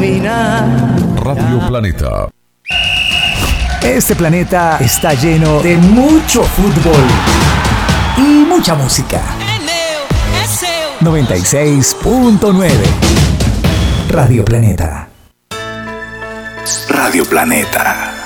terminar. Radio Planeta. Este planeta está lleno de mucho fútbol y mucha música. 96.9 Radio Planeta. Radio Planeta.